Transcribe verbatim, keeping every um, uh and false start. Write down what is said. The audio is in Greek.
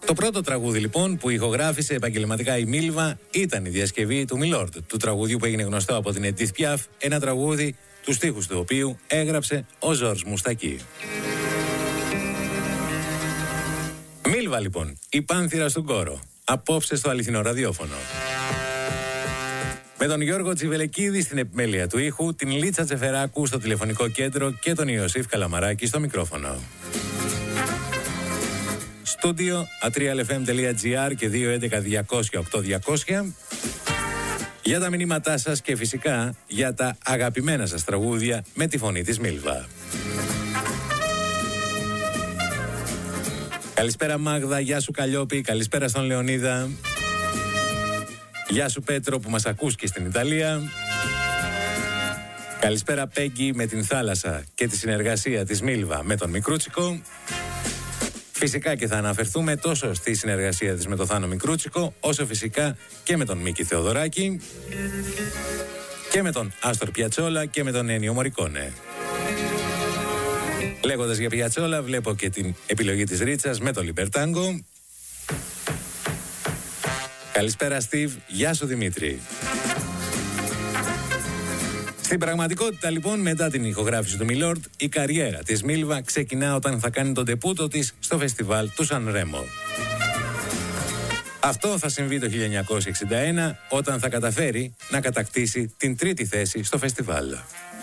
Το πρώτο τραγούδι λοιπόν που ηχογράφησε επαγγελματικά η Μίλβα ήταν η διασκευή του Milord, του τραγουδιού που έγινε γνωστό από την Edith Piaf, ένα τραγούδι τους στίχους του οποίου έγραψε ο Ζορζ Μουστακί. Μίλβα λοιπόν, η πάνθυρα στον κόρο, απόψε στο αληθινό ραδιόφωνο. Με τον Γιώργο Τσιβελεκίδη στην επιμέλεια του ήχου, την Λίτσα Τσεφεράκου στο τηλεφωνικό κέντρο και τον Ιωσήφ Καλαμαράκη στο μικρόφωνο. Στούντιο ατριαλεφm.gr και δύο έντεκα διακόσια οκτώ διακόσια για τα μηνύματά σας και φυσικά για τα αγαπημένα σας τραγούδια με τη φωνή της Μίλβα. Καλησπέρα Μάγδα, γεια σου Καλλιόπη, καλησπέρα στον Λεωνίδα. Γεια σου Πέτρο που μας ακούς και στην Ιταλία. Καλησπέρα Πέγγι με την θάλασσα και τη συνεργασία της Μίλβα με τον Μικρούτσικο. Φυσικά και θα αναφερθούμε τόσο στη συνεργασία της με τον Θάνο Μικρούτσικο, όσο φυσικά και με τον Μίκη Θεοδωράκη και με τον Άστορ Πιατσόλα και με τον Ένιο Μωρικόνε. Λέγοντας για Πιατσόλα, βλέπω και την επιλογή της Ρίτσας με το Λιμπερτάγκο. Καλησπέρα Στίβ, γεια σου Δημήτρη. Στην πραγματικότητα λοιπόν, μετά την ηχογράφηση του Milord, η καριέρα της Μίλβα ξεκινά όταν θα κάνει τον ντεπούτο της στο φεστιβάλ του Σαν Ρέμο. Αυτό θα συμβεί το χίλια εννιακόσια εξήντα ένα, όταν θα καταφέρει να κατακτήσει την τρίτη θέση στο φεστιβάλ.